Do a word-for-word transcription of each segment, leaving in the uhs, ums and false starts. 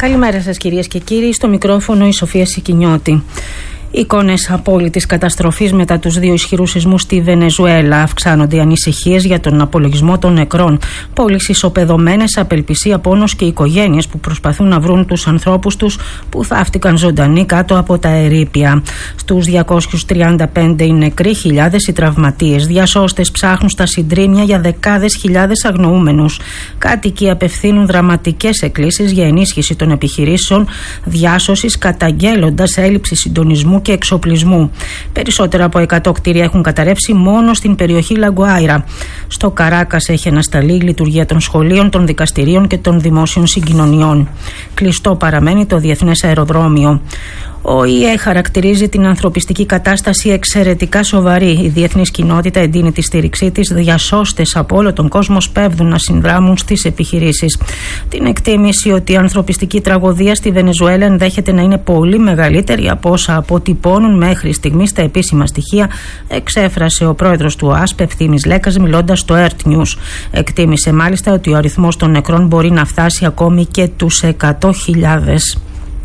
Καλημέρα σας κυρίες και κύριοι, στο μικρόφωνο η Σοφία Σικινιώτη. Εικόνες απόλυτης καταστροφής μετά τους δύο ισχυρούς σεισμούς στη Βενεζουέλα. Αυξάνονται οι ανησυχίες για τον απολογισμό των νεκρών. Πόλεις ισοπεδωμένες, απελπισία, πόνος και οικογένειες που προσπαθούν να βρουν τους ανθρώπους τους που θαύτηκαν ζωντανοί κάτω από τα ερείπια. Στους διακόσιους τριάντα πέντε οι νεκροί, χιλιάδες οι τραυματίες. Διασώστες ψάχνουν στα συντρίμμια για δεκάδες χιλιάδες αγνοούμενους. Κάτοικοι απευθύνουν δραματικές εκκλήσεις για ενίσχυση των επιχειρήσεων διάσωσης, καταγγέλλοντας έλλειψη συντονισμού και εξοπλισμού. Περισσότερα από εκατό κτίρια έχουν καταρρεύσει μόνο στην περιοχή Λαγκουάιρα. Στο Καράκας έχει ανασταλεί η λειτουργία των σχολείων, των δικαστηρίων και των δημόσιων συγκοινωνιών. Κλειστό παραμένει το διεθνές αεροδρόμιο. Ο ΙΕ χαρακτηρίζει την ανθρωπιστική κατάσταση εξαιρετικά σοβαρή. Η διεθνής κοινότητα εντείνει τη στήριξή της. Διασώστες από όλο τον κόσμο σπέβδουν να συνδράμουν στις επιχειρήσεις. Την εκτίμηση ότι η ανθρωπιστική τραγωδία στη Βενεζουέλα ενδέχεται να είναι πολύ μεγαλύτερη από όσα αποτυπώνουν μέχρι στιγμής τα επίσημα στοιχεία, εξέφρασε ο πρόεδρος του ΟΑΣΠ, Ευθύμης Λέκας, μιλώντας στο Earth News. Εκτίμησε μάλιστα ότι ο αριθμός των νεκρών μπορεί να φτάσει ακόμη και τους εκατό χιλιάδες.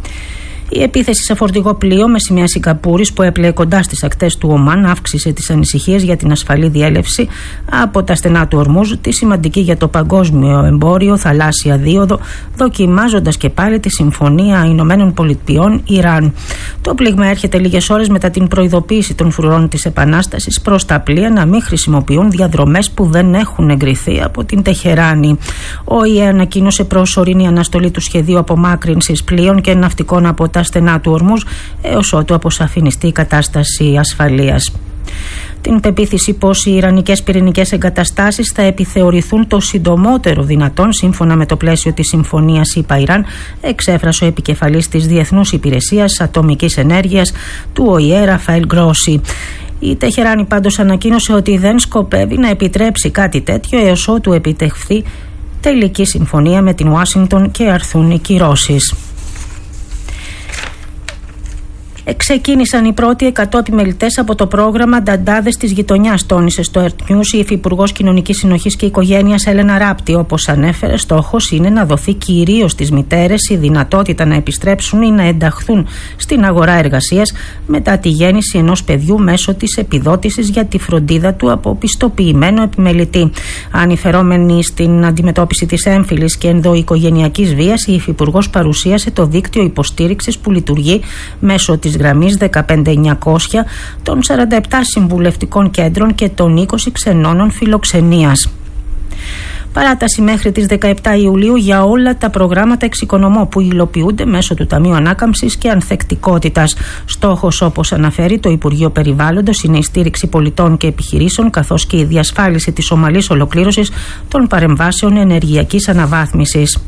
Η επίθεση σε φορτηγό πλοίο με σημαία Σιγκαπούρης που έπλεε κοντά στις ακτές του Ομάν αύξησε τις ανησυχίες για την ασφαλή διέλευση από τα στενά του Ορμούζ, τη σημαντική για το παγκόσμιο εμπόριο θαλάσσια δίωδο, δοκιμάζοντας και πάλι τη Συμφωνία Ηνωμένων Πολιτειών Ιράν. Το πλήγμα έρχεται λίγες ώρες μετά την προειδοποίηση των φρουρών της Επανάστασης προς τα πλοία να μην χρησιμοποιούν διαδρομές που δεν έχουν εγκριθεί από την Τεχεράνη. Ο ΙΕ ανακοίνωσε προσωρινή αναστολή του σχεδίου απομάκρυνσης πλοίων και ναυτικών από τα στενά του Ορμούζ έως ότου αποσαφινιστεί η κατάσταση ασφαλείας. Την πεποίθηση πως οι ιρανικές πυρηνικές εγκαταστάσεις θα επιθεωρηθούν το συντομότερο δυνατόν σύμφωνα με το πλαίσιο της Συμφωνίας ΙΠΑ-Ιράν εξέφρασε ο επικεφαλής της Διεθνούς Υπηρεσίας Ατομικής Ενέργειας του ΟΗΕ, Ραφαέλ Γκρόσι. Η Τεχεράνη πάντως ανακοίνωσε ότι δεν σκοπεύει να επιτρέψει κάτι τέτοιο έως ότου επιτευχθεί τελική συμφωνία με την Ουάσιγκτον και αρθούν οι κυρώσεις. Ξεκίνησαν οι πρώτοι εκατό επιμελητές από το πρόγραμμα Νταντάδες της Γειτονιάς, τόνισε στο Earth News η Υφυπουργός Κοινωνικής Συνοχής και Οικογένειας Έλενα Ράπτη. Όπως ανέφερε, στόχος είναι να δοθεί κυρίως στις μητέρες η δυνατότητα να επιστρέψουν ή να ενταχθούν στην αγορά εργασίας μετά τη γέννηση ενός παιδιού μέσω της επιδότησης για τη φροντίδα του από πιστοποιημένο επιμελητή. Ανηφερόμενη στην αντιμετώπιση της έμφυλης και ενδοοικογενειακής βίας, η Υφυπουργός παρουσίασε το δίκτυο υποστήριξης που λειτουργεί μέσω της γραμμής δεκαπέντε εννιακόσια, των σαράντα επτά συμβουλευτικών κέντρων και των είκοσι ξενώνων φιλοξενίας. Παράταση μέχρι τις δεκαεπτά Ιουλίου για όλα τα προγράμματα εξοικονομώ που υλοποιούνται μέσω του Ταμείου Ανάκαμψης και Ανθεκτικότητας. Στόχος, όπως αναφέρει το Υπουργείο Περιβάλλοντος, είναι η στήριξη πολιτών και επιχειρήσεων καθώς και η διασφάλιση της ομαλής ολοκλήρωσης των παρεμβάσεων ενεργειακής αναβάθμισης.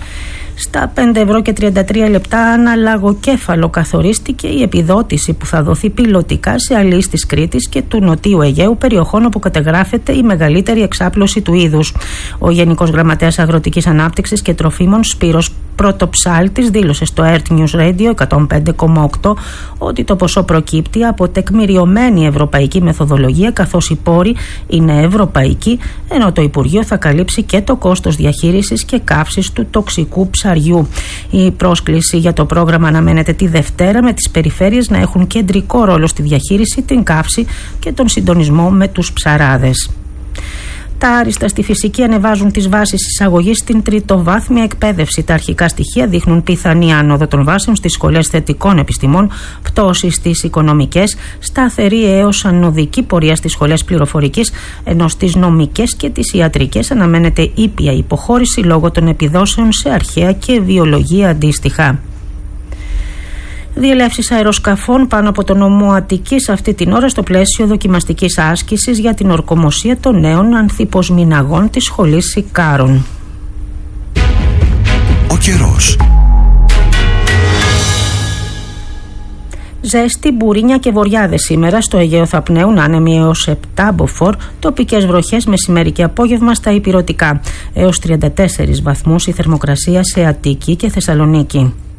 Στα πέντε ευρώ και τριάντα τρία λεπτά ανά λαγοκέφαλο καθορίστηκε η επιδότηση που θα δοθεί πιλωτικά σε αλείς της Κρήτης και του Νοτίου Αιγαίου, περιοχών όπου καταγράφεται η μεγαλύτερη εξάπλωση του είδους. Ο Γενικός Γραμματέας Αγροτικής Ανάπτυξης και Τροφίμων Σπύρος Πρωτοψάλτης δήλωσε στο Earth News Radio εκατόν πέντε κόμμα οκτώ ότι το ποσό προκύπτει από τεκμηριωμένη ευρωπαϊκή μεθοδολογία καθώς οι πόροι είναι ευρωπαϊκοί, ενώ το Υπουργείο θα καλύψει και το κόστος διαχείρισης και καύσης του τοξικού ψαριού. Η πρόσκληση για το πρόγραμμα αναμένεται τη Δευτέρα, με τις περιφέρειες να έχουν κεντρικό ρόλο στη διαχείριση, την καύση και τον συντονισμό με τους ψαράδες. Τα άριστα στη φυσική ανεβάζουν τις βάσεις εισαγωγής στην τριτοβάθμια εκπαίδευση. Τα αρχικά στοιχεία δείχνουν πιθανή άνοδο των βάσεων στις σχολές θετικών επιστημών, πτώση στις οικονομικές, σταθερή έως ανωδική πορεία στις σχολές πληροφορικής, ενώ στις νομικές και τις ιατρικές αναμένεται ήπια υποχώρηση λόγω των επιδόσεων σε αρχαία και βιολογία αντίστοιχα. Διελεύσεις αεροσκαφών πάνω από τον νομό Αττικής αυτή την ώρα στο πλαίσιο δοκιμαστικής άσκησης για την ορκομοσία των νέων ανθιποσμηναγών της σχολής Σικάρων. Ο καιρός. Ζέστη, μπουρίνια και βοριάδες σήμερα. Στο Αιγαίο θα πνέουν άνεμοι έως επτά μποφόρ, τοπικές βροχές μεσημέρι και απόγευμα στα ηπειρωτικά. Έως τριάντα τέσσερις βαθμούς η θερμοκρασία σε Αττική και Θεσσαλονίκη.